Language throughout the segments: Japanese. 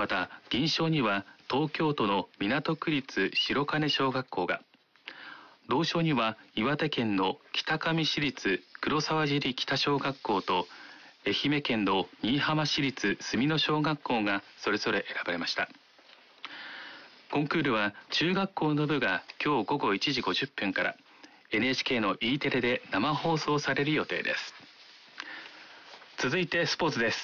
また銀賞には東京都の港区立白金小学校が、銅賞には岩手県の北上市立黒沢尻北小学校と愛媛県の新居浜市立住野小学校がそれぞれ選ばれました。コンクールは中学校の部が今日午後1時50分から NHK の E テレで生放送される予定です。続いてスポーツです。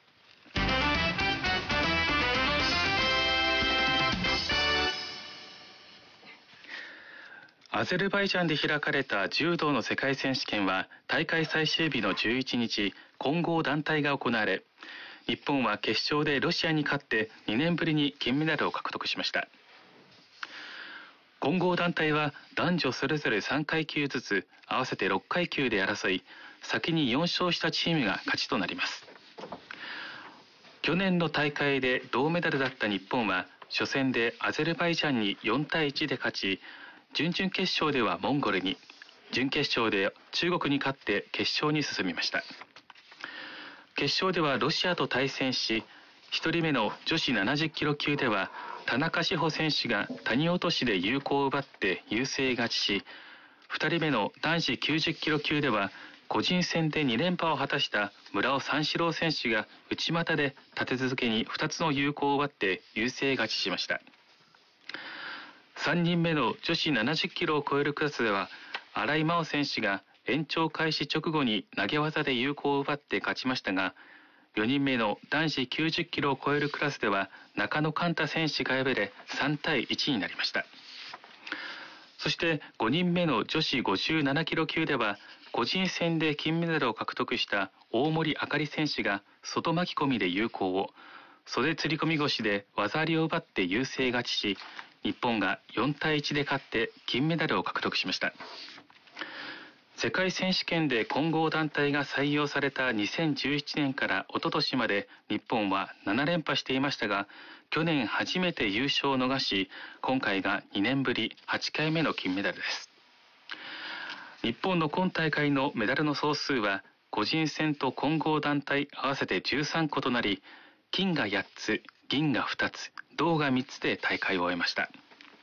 アゼルバイジャンで開かれた柔道の世界選手権は大会最終日の11日、混合団体が行われ、日本は決勝でロシアに勝って2年ぶりに金メダルを獲得しました。混合団体は男女それぞれ3階級ずつ合わせて6階級で争い、先に4勝したチームが勝ちとなります。去年の大会で銅メダルだった日本は初戦でアゼルバイジャンに4対1で勝ち、準々決勝ではモンゴルに、準決勝で中国に勝って決勝に進みました。決勝ではロシアと対戦し、1人目の女子70キロ級では田中志歩選手が谷落としで有効を奪って優勢勝ちし、2人目の男子90キロ級では個人戦で2連覇を果たした村尾三四郎選手が内股で立て続けに2つの有効を奪って優勢勝ちしました。3人目の女子70キロを超えるクラスでは新井真央選手が延長開始直後に投げ技で有効を奪って勝ちましたが、4人目の男子90キロを超えるクラスでは中野寛太選手が敗れ3対1になりました。そして5人目の女子57キロ級では個人戦で金メダルを獲得した大森あかり選手が外巻き込みで有効を、袖釣り込み腰で技ありを奪って優勢勝ちし、日本が4対1で勝って金メダルを獲得しました。世界選手権で混合団体が採用された2017年から一昨年まで日本は7連覇していましたが、去年初めて優勝を逃し、今回が2年ぶり8回目の金メダルです。日本の今大会のメダルの総数は個人戦と混合団体合わせて13個となり、金が8つ、銀が2つ、銅が3つで大会を終えました。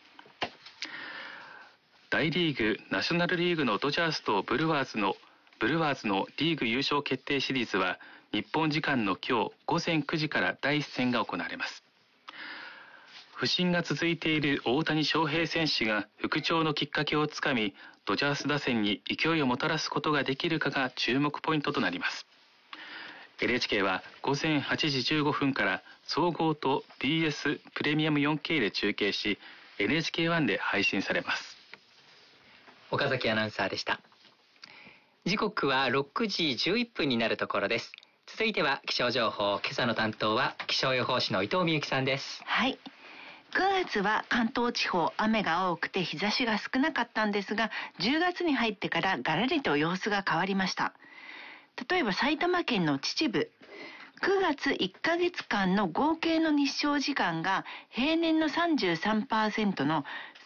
大リーグ、ナショナルリーグのドジャースとブルワーズのリーグ優勝決定シリーズは日本時間の今日午前9時から第1戦が行われます。不振が続いている大谷翔平選手が復調のきっかけをつかみ、ドジャース打線に勢いをもたらすことができるかが注目ポイントとなります。NHK は午前8時15分から総合と BS プレミアム 4K で中継し、 NHK1 で配信されます。 岡崎アナウンサーでした。時刻は6時11分になるところです。続いては気象情報、今朝の担当は気象予報士の伊藤美由紀さんです。 はい、9月は関東地方雨が多くて日差しが少なかったんですが、10月に入ってからガラリと様子が変わりました。例えば埼玉県の秩父、9月1ヶ月間の合計の日照時間が平年の 33% の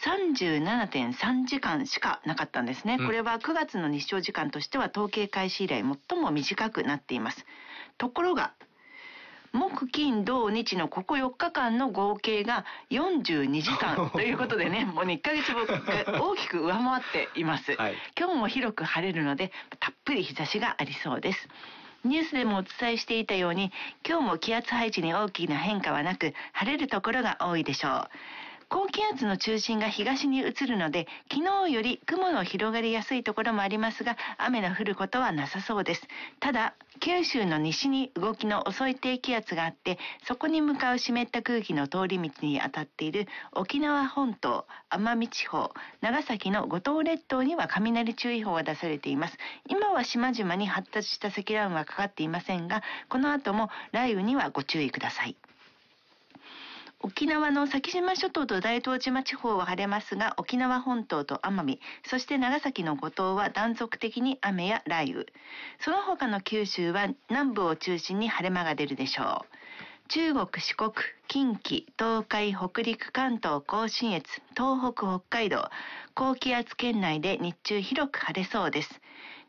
37.3 時間しかなかったんですね。これは9月の日照時間としては統計開始以来最も短くなっています。ところが木金土日のここ4日間の合計が42時間ということでね、もう1ヶ月分が大きく上回っています、はい、今日も広く晴れるのでたっぷり日差しがありそうです。ニュースでもお伝えしていたように、今日も気圧配置に大きな変化はなく晴れるところが多いでしょう。高気圧の中心が東に移るので、昨日より雲の広がりやすいところもありますが、雨の降ることはなさそうです。ただ、九州の西に動きの遅い低気圧があって、そこに向かう湿った空気の通り道に当たっている沖縄本島、奄美地方、長崎の五島列島には雷注意報が出されています。今は島々に発達した積乱雲はかかっていませんが、この後も雷雨にはご注意ください。沖縄の先島諸島と大東島地方は晴れますが、沖縄本島と奄美、そして長崎の五島は断続的に雨や雷雨。その他の九州は南部を中心に晴れ間が出るでしょう。中国、四国、近畿、東海、北陸、関東甲信越、東北、北海道、高気圧圏内で日中広く晴れそうです。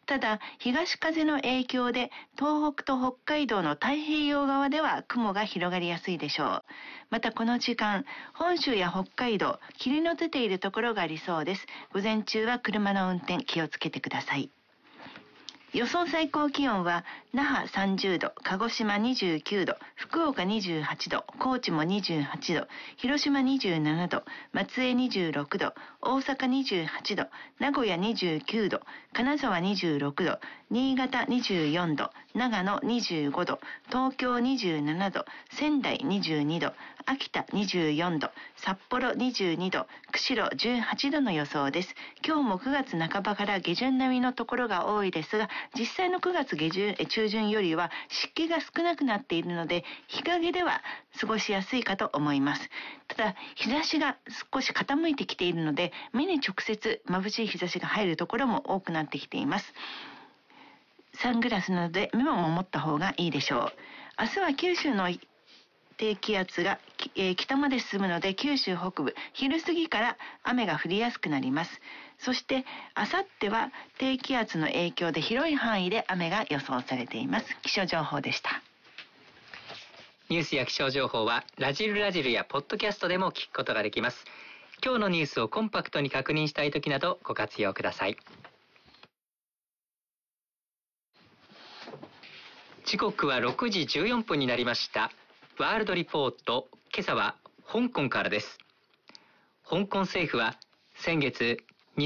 ただ東風の影響で東北と北海道の太平洋側では雲が広がりやすいでしょう。またこの時間、本州や北海道、霧の出ているところがありそうです。午前中は車の運転気をつけてください。予想最高気温は那覇30度、鹿児島29度、福岡28度、高知も28度、広島27度、松江26度、大阪28度、名古屋29度、金沢26度、新潟24度、長野25度、東京27度、仙台22度、秋田24度、札幌22度、釧路18度の予想です。今日も9月半ばから下旬並みのところが多いですが、実際の9月中旬よりは湿気が少なくなっているので、日陰では過ごしやすいかと思います。ただ日差しが少し傾いてきているので、目に直接眩しい日差しが入るところも多くなってきています。サングラスなどで目も守った方がいいでしょう。明日は九州の低気圧が、北まで進むので、九州北部昼過ぎから雨が降りやすくなります。そしてあさっては低気圧の影響で広い範囲で雨が予想されています。気象情報でした。 ニュースや気象情報はラジルラジルやポッドキャストでも聞くことができます。今日のニュースをコンパクトに確認したい時などご活用ください。時刻は6時14分になりました。ワールドリポート、今朝は香港からです。香港政府は先月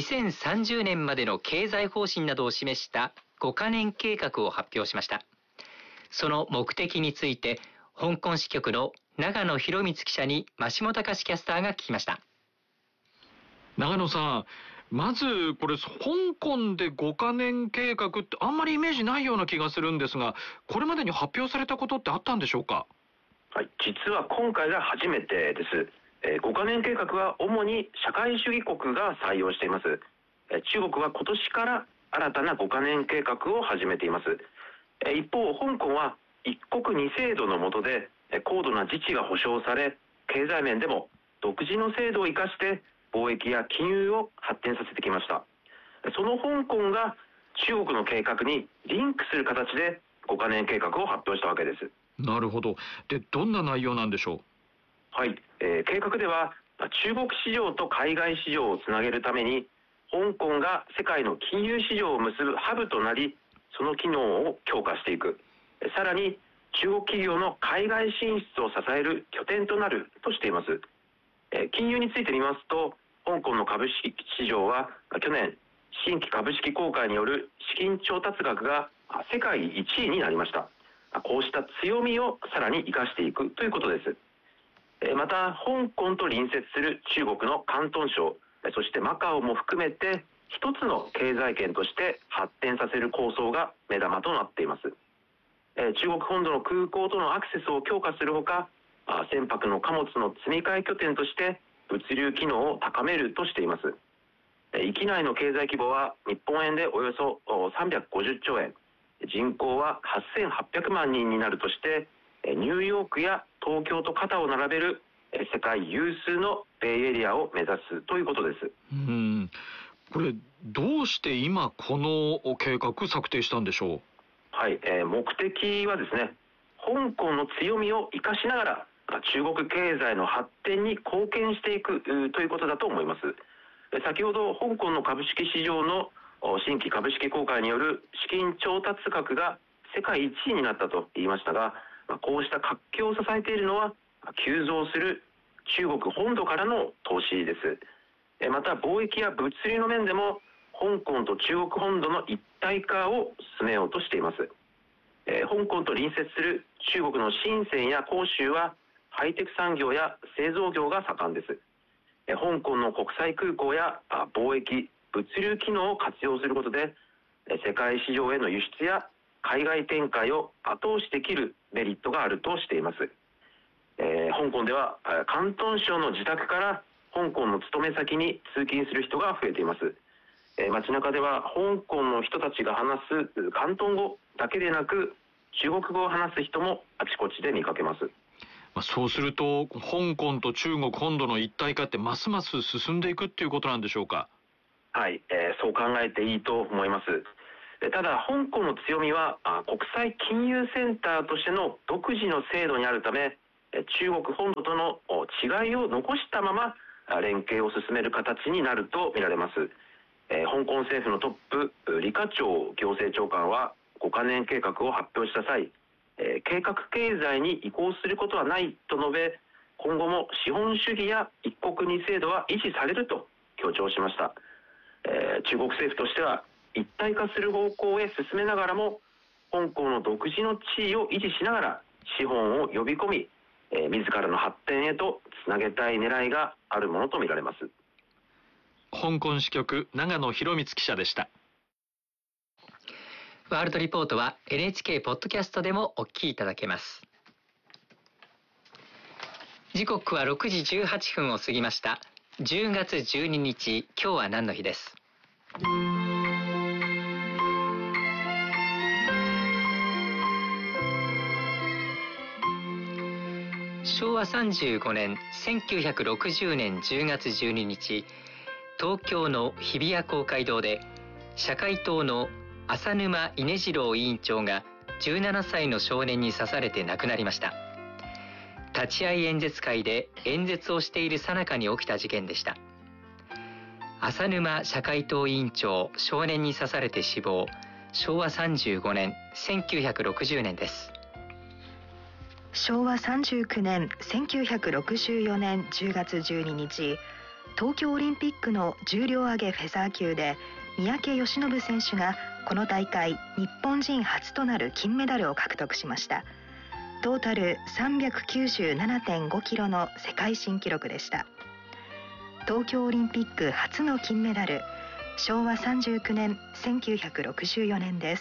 2030年までの経済方針などを示した5カ年計画を発表しました。その目的について香港支局の長野博光記者に増本隆キャスターが聞きました。 長野さん、まずこれ香港で5カ年計画ってあんまりイメージないような気がするんですが、これまでに発表されたことってあったんでしょうか？ はい、実は今回が初めてです。5カ年計画は主に社会主義国が採用しています。中国は今年から新たな5カ年計画を始めています。一方、香港は一国二制度の下で高度な自治が保障され、経済面でも独自の制度を生かして貿易や金融を発展させてきました。その香港が中国の計画にリンクする形で5カ年計画を発表したわけです。 なるほど。で、どんな内容なんでしょう？ はい、計画では中国市場と海外市場をつなげるために、香港が世界の金融市場を結ぶハブとなり、その機能を強化していく。さらに中国企業の海外進出を支える拠点となるとしています。金融について見ますと、香港の株式市場は去年新規株式公開による資金調達額が世界1位になりました。こうした強みをさらに生かしていくということです。また香港と隣接する中国の広東省、そしてマカオも含めて一つの経済圏として発展させる構想が目玉となっています。中国本土の空港とのアクセスを強化するほか、船舶の貨物の積み替え拠点として物流機能を高めるとしています。域内の経済規模は日本円でおよそ350兆円、人口は8800万人になるとして、ニューヨークや東京と肩を並べる世界有数のベイエリアを目指すということです。 これどうして今この計画策定したんでしょう？ はい、目的はですね、香港の強みを生かしながら中国経済の発展に貢献していくということだと思います。先ほど香港の株式市場の新規株式公開による資金調達額が世界1位になったと言いましたが、こうした活気を支えているのは急増する中国本土からの投資です。また貿易や物流の面でも香港と中国本土の一体化を進めようとしています。香港と隣接する中国の深センや広州はハイテク産業や製造業が盛んです。香港の国際空港や貿易物流機能を活用することで世界市場への輸出や海外展開を後押しできるメリットがあるとしています。香港では広東省の自宅から香港の勤め先に通勤する人が増えています。街中では香港の人たちが話す広東語だけでなく中国語を話す人もあちこちで見かけます。 そうすると香港と中国本土の一体化ってますます進んでいくっていうことなんでしょうか？ はい、そう考えていいと思います。 ただ香港の強みは国際金融センターとしての独自の制度にあるため、中国本土との違いを残したまま連携を進める形になると見られます。香港政府のトップ李家超行政長官は5カ年計画を発表した際、計画経済に移行することはないと述べ、今後も資本主義や一国二制度は維持されると強調しました。中国政府としては一体化する方向へ進めながらも、香港の独自の地位を維持しながら資本を呼び込み、自らの発展へとつなげたい狙いがあるものとみられます。 香港支局長野博光記者でした。 ワールドリポートは NHK ポッドキャストでもお聞きいただけます。時刻は6時18分を過ぎました。10月12日、今日は何の日です。昭和35年1960年10月12日、東京の日比谷公会堂で社会党の浅沼稲次郎委員長が17歳の少年に刺されて亡くなりました。立ち会い演説会で演説をしている最中に起きた事件でした。浅沼社会党委員長、少年に刺されて死亡。昭和35年1960年です。 昭和39年1964年10月12日、東京オリンピックの重量挙げフェザー級で三宅義信選手がこの大会日本人初となる金メダルを獲得しました。トータル 397.5 キロの世界新記録でした。東京オリンピック初の金メダル、昭和39年1964年です。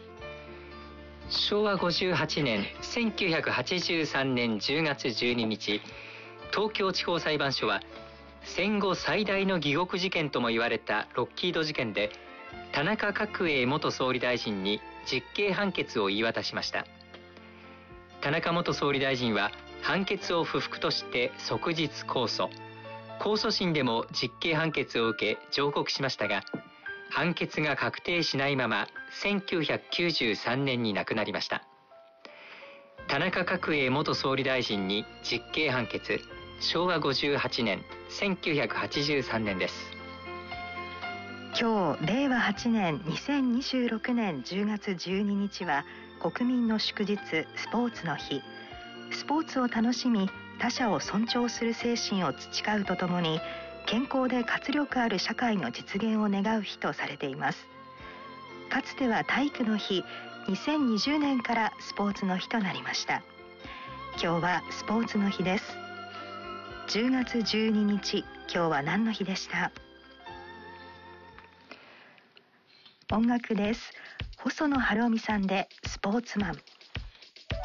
昭和58年1983年10月12日、東京地方裁判所は戦後最大の偽獄事件とも言われたロッキード事件で、田中角栄元総理大臣に実刑判決を言い渡しました。田中元総理大臣は判決を不服として即日控訴。控訴審でも実刑判決を受け上告しましたが、判決が確定しないまま1993年に亡くなりました。田中角栄元総理大臣に実刑判決、昭和58年1983年です。 今日令和8年2026年10月12日は国民の祝日、スポーツの日。スポーツを楽しみ、他者を尊重する精神を培うとともに、健康で活力ある社会の実現を願う日とされています。かつては体育の日、2020年からスポーツの日となりました。今日はスポーツの日です。10月12日、今日は何の日でした？音楽です。細野晴臣さんでスポーツマン。